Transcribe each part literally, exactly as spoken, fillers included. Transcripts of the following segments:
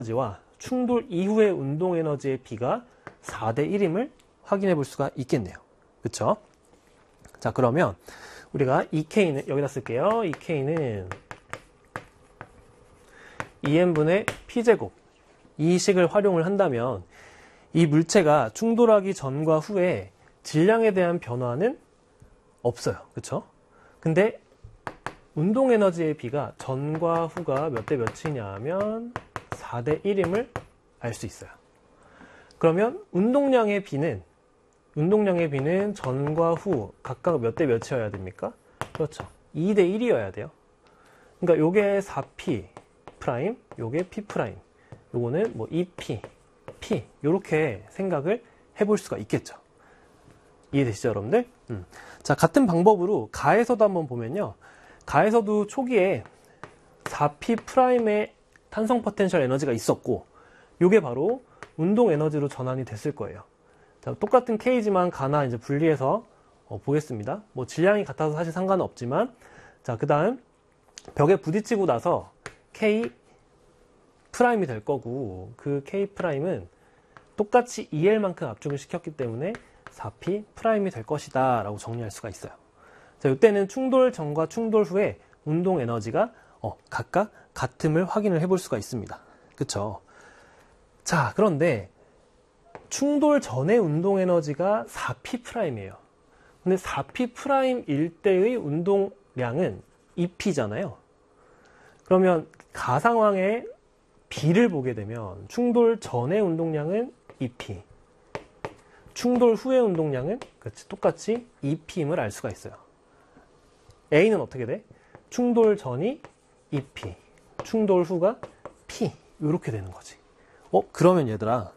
에너지와 충돌 이후의 운동 에너지의 비가 사 대 일임을 확인해 볼 수가 있겠네요. 그쵸? 자, 그러면 우리가 이 케이는 여기다 쓸게요. 이 케이는 이 엠분의 P제곱 이 식을 활용을 한다면 이 물체가 충돌하기 전과 후에 질량에 대한 변화는 없어요. 그쵸? 근데 운동 에너지의 비가 전과 후가 몇 대 몇이냐 하면 사 대 일임을 알 수 있어요. 그러면 운동량의 비는 운동량의 비는 전과 후 각각 몇 대 몇이어야 됩니까? 그렇죠. 이 대 일이어야 돼요. 그러니까 요게 사 피 프라임, 요게 P 프라임. 요거는 뭐 이 피, P 요렇게 생각을 해볼 수가 있겠죠. 이해되시죠, 여러분들? 음. 자, 같은 방법으로 가에서도 한번 보면요. 가에서도 초기에 사 피 프라임의 탄성 포텐셜 에너지가 있었고 요게 바로 운동 에너지로 전환이 됐을 거예요. 자, 똑같은 K지만 가나 이제 분리해서 어, 보겠습니다. 뭐 질량이 같아서 사실 상관은 없지만 자, 그 다음 벽에 부딪히고 나서 K 프라임이 될 거고 그 K 프라임은 똑같이 이 엘만큼 압축을 시켰기 때문에 사 피 프라임이 될 것이다 라고 정리할 수가 있어요. 자, 이때는 충돌 전과 충돌 후에 운동 에너지가 어, 각각 같음을 확인을 해볼 수가 있습니다. 그쵸? 자, 그런데 충돌 전의 운동 에너지가 사 피 프라임이에요. 근데 사 피 프라임일 때의 운동량은 이 피잖아요. 그러면 가상황의 B를 보게 되면 충돌 전의 운동량은 이 피, 충돌 후의 운동량은 그렇지, 똑같이 이 피임을 알 수가 있어요. A는 어떻게 돼? 충돌 전이 이 피, 충돌 후가 P 이렇게 되는 거지. 어? 그러면 얘들아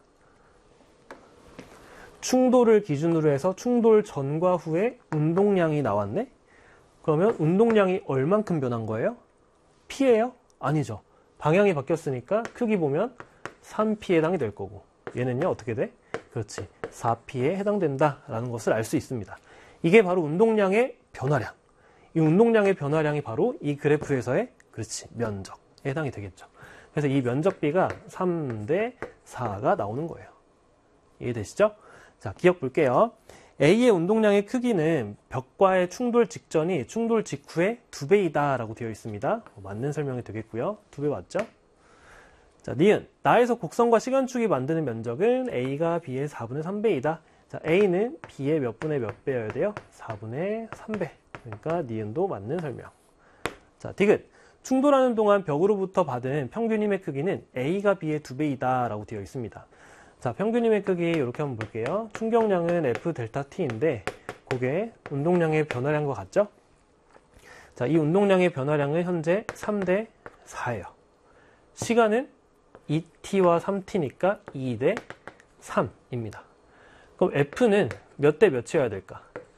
충돌을 기준으로 해서 충돌 전과 후에 운동량이 나왔네? 그러면 운동량이 얼만큼 변한 거예요? P예요? 아니죠. 방향이 바뀌었으니까 크기 보면 삼 피에 해당이 될 거고 얘는요 어떻게 돼? 그렇지, 사 피에 해당된다 라는 것을 알 수 있습니다. 이게 바로 운동량의 변화량. 이 운동량의 변화량이 바로 이 그래프에서의 그렇지 면적에 해당이 되겠죠. 그래서 이 면적비가 삼 대 사가 나오는 거예요. 이해되시죠? 자, 기억 볼게요. A의 운동량의 크기는 벽과의 충돌 직전이 충돌 직후의 두 배이다 라고 되어 있습니다. 맞는 설명이 되겠고요. 두 배 맞죠? 자, 니은 나에서 곡선과 시간축이 만드는 면적은 A가 B의 사분의 삼 배이다. 자, A는 B의 몇 분의 몇 배여야 돼요? 사분의 삼 배. 그러니까 니은도 맞는 설명. 자, 디귿 충돌하는 동안 벽으로부터 받은 평균 힘의 크기는 A가 B의 두 배이다 라고 되어 있습니다. 자, 평균 힘의 크기 이렇게 한번 볼게요. 충격량은 F 델타 T인데 그게 운동량의 변화량과 같죠? 자, 이 운동량의 변화량은 현재 삼 대 사예요. 시간은 이 티와 삼 티니까 이 대 삼입니다. 그럼 F는 몇 대 몇이어야 될까?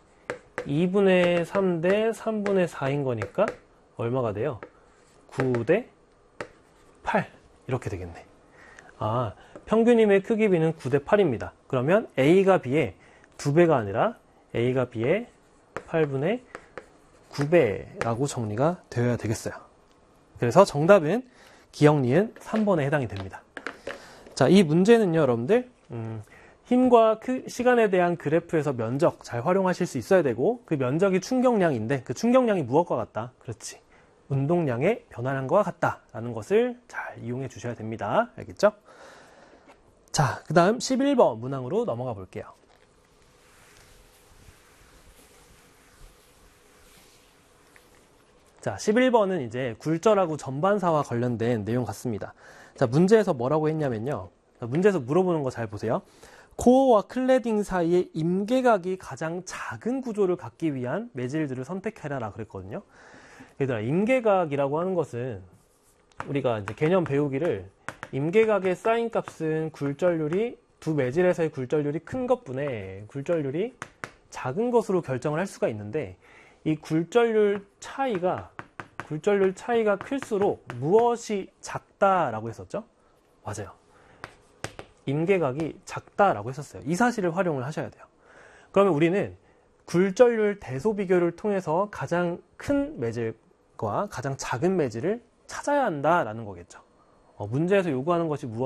이분의 삼 대 삼분의 사인 거니까 얼마가 돼요? 구 대 팔 이렇게 되겠네. 아, 평균 힘의 크기 B는 구 대 팔입니다. 그러면 A가 B의 두 배가 아니라 A가 B의 팔분의 구 배라고 정리가 되어야 되겠어요. 그래서 정답은 기억, 니은 삼 번에 해당이 됩니다. 자, 이 문제는요, 여러분들 음, 힘과 그 시간에 대한 그래프에서 면적 잘 활용하실 수 있어야 되고 그 면적이 충격량인데 그 충격량이 무엇과 같다? 그렇지. 운동량의 변화량과 같다라는 것을 잘 이용해 주셔야 됩니다. 알겠죠? 자, 그 다음 십일 번 문항으로 넘어가 볼게요. 자, 십일 번은 이제 굴절하고 전반사와 관련된 내용 같습니다. 자, 문제에서 뭐라고 했냐면요. 자, 문제에서 물어보는 거 잘 보세요. 코어와 클레딩 사이의 임계각이 가장 작은 구조를 갖기 위한 매질들을 선택해라 그랬거든요. 얘들아, 임계각이라고 하는 것은 우리가 이제 개념 배우기를 임계각의 사인 값은 굴절률이 두 매질에서의 굴절률이 큰 것분에 굴절률이 작은 것으로 결정을 할 수가 있는데 이 굴절률 차이가 굴절률 차이가 클수록 무엇이 작다라고 했었죠? 맞아요. 임계각이 작다라고 했었어요. 이 사실을 활용을 하셔야 돼요. 그러면 우리는 굴절률 대소 비교를 통해서 가장 큰 매질과 가장 작은 매질을 찾아야 한다라는 거겠죠. 어, 문제에서 요구하는 것이 무엇